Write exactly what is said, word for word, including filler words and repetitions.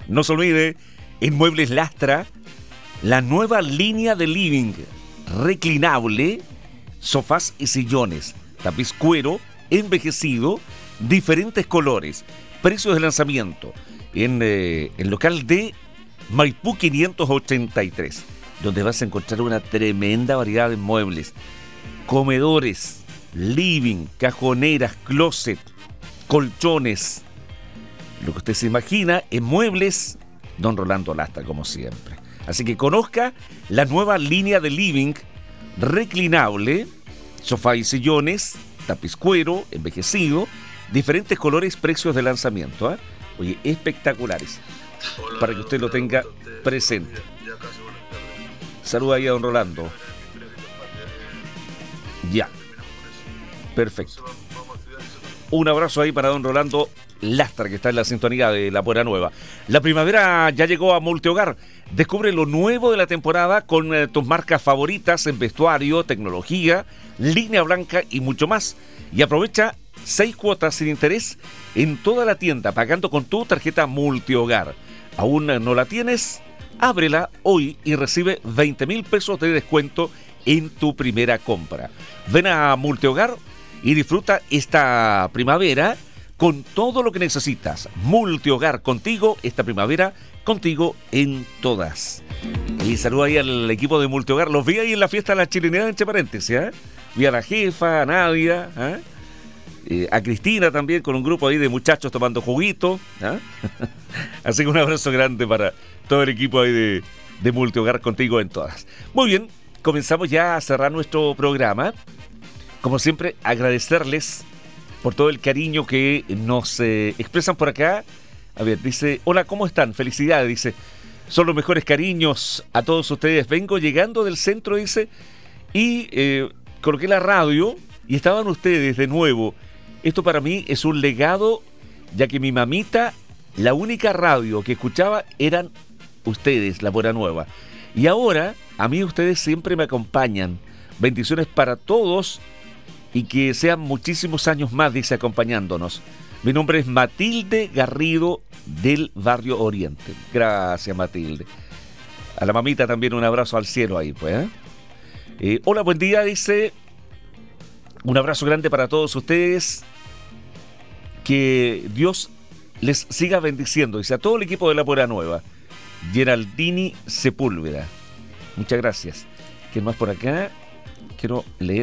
No se olvide, en Muebles Lastra, la nueva línea de living reclinable, sofás y sillones, tapiz cuero, envejecido, diferentes colores, precios de lanzamiento, en eh, el local de Maipú quinientos ochenta y tres, donde vas a encontrar una tremenda variedad de muebles, comedores, living, cajoneras, closet, colchones, lo que usted se imagina en Muebles Don Rolando Lastra, como siempre. Así que conozca la nueva línea de living reclinable, sofá y sillones, tapiz cuero, envejecido, diferentes colores, precios de lanzamiento, ¿eh? Oye, espectaculares, Hola, para que usted lo tenga presente. Saluda ahí a don Rolando. Ya, perfecto. Un abrazo ahí para don Rolando Lastra, que está en la sintonía de La Puerta Nueva. La primavera ya llegó a Multihogar. Descubre lo nuevo de la temporada con eh, tus marcas favoritas en vestuario, tecnología, línea blanca y mucho más. Y aprovecha seis cuotas sin interés en toda la tienda, pagando con tu tarjeta Multihogar. ¿Aún no la tienes? Ábrela hoy y recibe veinte mil pesos de descuento en tu primera compra. Ven a Multihogar y disfruta esta primavera con todo lo que necesitas. Multihogar, contigo esta primavera, contigo en todas. Y saludo ahí al equipo de Multihogar. Los vi ahí en la fiesta de la chilenidad, entre paréntesis, ¿eh? Vi a la jefa, a Nadia, ¿eh? Eh, a Cristina también, con un grupo ahí de muchachos tomando juguito, ¿eh? Así que un abrazo grande para todo el equipo ahí de, de Multihogar, contigo en todas. Muy bien, comenzamos ya a cerrar nuestro programa. Como siempre, agradecerles por todo el cariño que nos eh, expresan por acá. A ver, dice, hola, ¿cómo están? Felicidades, dice. Son los mejores cariños a todos ustedes. Vengo llegando del centro, dice, y eh, coloqué la radio y estaban ustedes de nuevo. Esto para mí es un legado, ya que mi mamita, la única radio que escuchaba eran ustedes, La Puerta Nueva. Y ahora, a mí ustedes siempre me acompañan. Bendiciones para todos y que sean muchísimos años más, dice, acompañándonos. Mi nombre es Matilde Garrido, del Barrio Oriente. Gracias, Matilde. A la mamita también un abrazo al cielo ahí, pues. ¿eh? Eh, hola, buen día, dice. Un abrazo grande para todos ustedes. Que Dios les siga bendiciendo. Dice a todo el equipo de La Puerta Nueva. Geraldini Sepúlveda. Muchas gracias. ¿Quién más por acá? Quiero leer